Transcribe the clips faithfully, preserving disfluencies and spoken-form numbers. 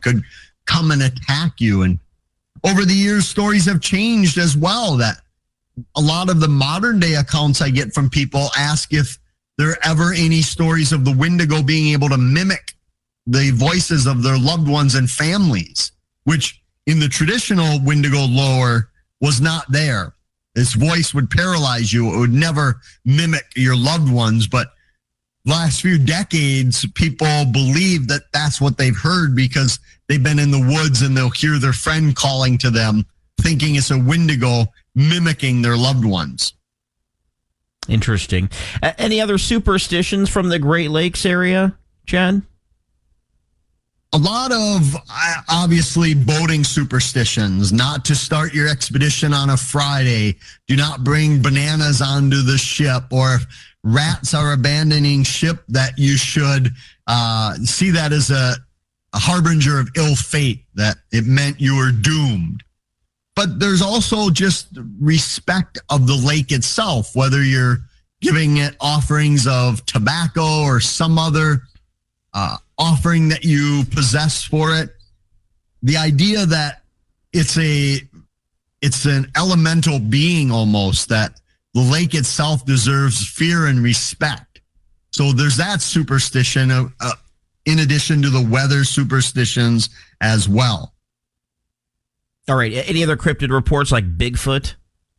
could come and attack you. And over the years, stories have changed as well, that a lot of the modern day accounts I get from people ask if there are ever any stories of the Wendigo being able to mimic the voices of their loved ones and families, which in the traditional Wendigo lore was not there. Its voice would paralyze you. It would never mimic your loved ones. But last few decades, people believe that that's what they've heard because they've been in the woods and they'll hear their friend calling to them, thinking it's a Wendigo mimicking their loved ones. Interesting. Uh, any other superstitions from the Great Lakes area, Chad? A lot of, obviously, boating superstitions. Not to start your expedition on a Friday. Do not bring bananas onto the ship. Or if rats are abandoning ship, that you should uh, see that as a, a harbinger of ill fate, that it meant you were doomed. But there's also just respect of the lake itself, whether you're giving it offerings of tobacco or some other uh, offering that you possess for it. The idea that it's a it's an elemental being almost, that the lake itself deserves fear and respect. So there's that superstition uh, uh, in addition to the weather superstitions as well. All right. Any other cryptid reports like Bigfoot?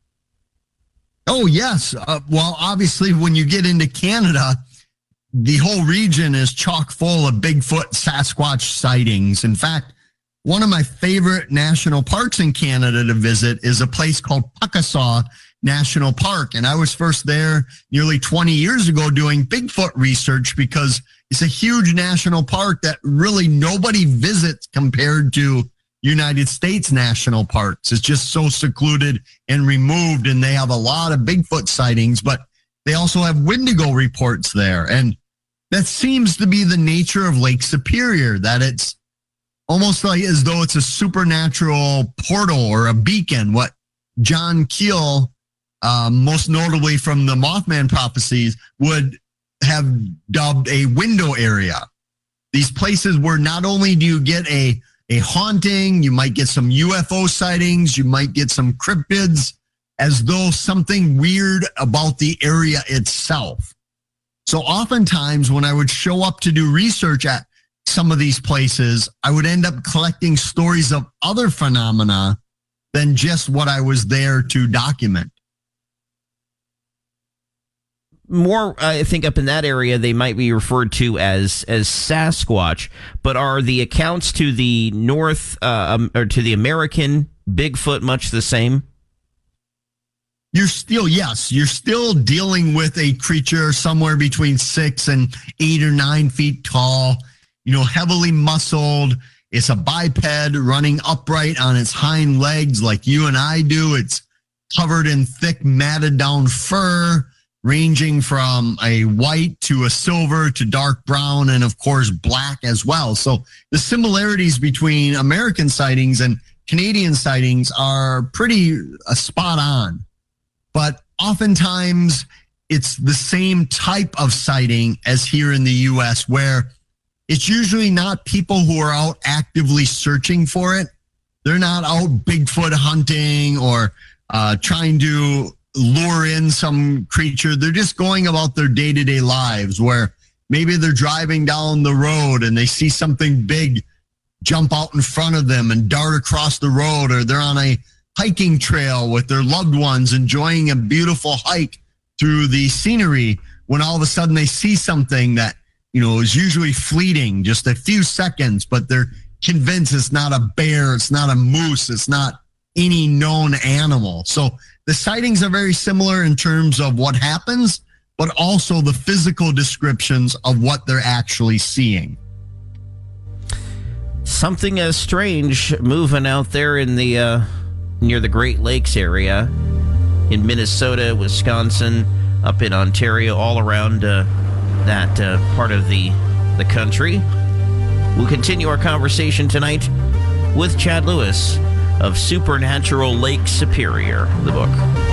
Oh, yes. Uh, well, obviously, when you get into Canada, the whole region is chock full of Bigfoot, Sasquatch sightings. In fact, one of my favorite national parks in Canada to visit is a place called Pukasaw National Park. And I was first there nearly twenty years ago doing Bigfoot research because it's a huge national park that really nobody visits compared to United States national parks. It's just so secluded and removed, and they have a lot of Bigfoot sightings, but they also have Wendigo reports there. And that seems to be the nature of Lake Superior, that it's almost like as though it's a supernatural portal or a beacon, what John Keel, uh, most notably from the Mothman prophecies, would have dubbed a window area. These places where not only do you get a a haunting, you might get some U F O sightings, you might get some cryptids, as though something weird about the area itself. So oftentimes when I would show up to do research at some of these places, I would end up collecting stories of other phenomena than just what I was there to document. More, I think, up in that area, they might be referred to as as Sasquatch. But are the accounts to the north uh, um, or to the American Bigfoot much the same? You're still, yes, you're still dealing with a creature somewhere between six and eight or nine feet tall, you know, heavily muscled. It's a biped running upright on its hind legs like you and I do. It's covered in thick, matted down fur, ranging from a white to a silver to dark brown and, of course, black as well. So the similarities between American sightings and Canadian sightings are pretty uh, spot on. But oftentimes it's the same type of sighting as here in the U S, where it's usually not people who are out actively searching for it. They're not out Bigfoot hunting or uh, trying to lure in some creature. They're just going about their day-to-day lives, where maybe they're driving down the road and they see something big jump out in front of them and dart across the road, or they're on a hiking trail with their loved ones enjoying a beautiful hike through the scenery, when all of a sudden they see something that, you know, is usually fleeting, just a few seconds, but they're convinced it's not a bear, it's not a moose, it's not any known animal. So the sightings are very similar in terms of what happens, but also the physical descriptions of what they're actually seeing. Something as strange moving out there in the uh, near the Great Lakes area, in Minnesota, Wisconsin, up in Ontario, all around uh, that uh, part of the the country. We'll continue our conversation tonight with Chad Lewis of Supernatural Lake Superior, the book.